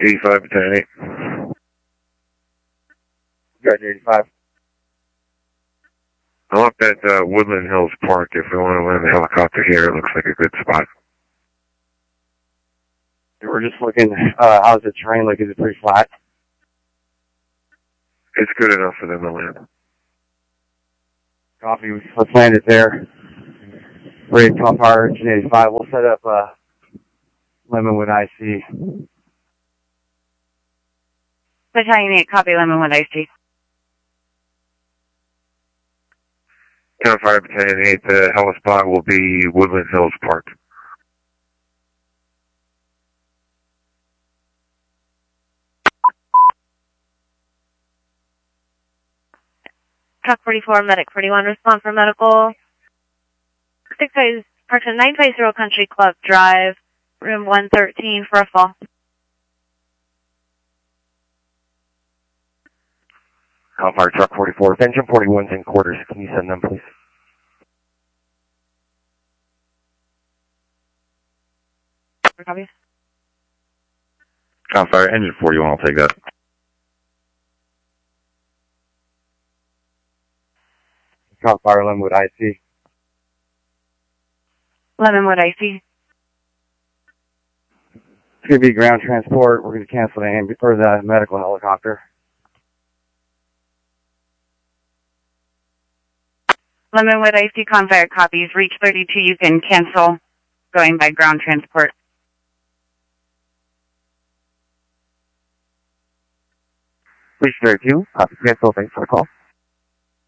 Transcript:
85 to 10-8. Got 85. I looked at Woodland Hills Park. If we want to land the helicopter here, it looks like a good spot. We're just looking, how's the terrain look? Is it pretty flat? It's good enough for them to land. Copy, let's land it there. Ready to top our 1085. We'll set up Lemonwood IC. Battalion 8, copy Lemonwood IC. Town Fire Battalion 8, the heli spot will be Woodland Hills Park. Truck 44, Medic 41, respond for medical. 950 Country Club Drive, room 113 for a fall. Hellfire Truck 44, Engine 41's in quarters. Can you send them, please? Copy. Fire Engine 41, I'll take that. Fire Lemonwood IC. Lemonwood IC. It's going to be ground transport. We're going to cancel the medical helicopter. Lemonwood IC Confire copies. Reach 32, you can cancel going by ground transport. Reach 32, cancel, thanks for the call.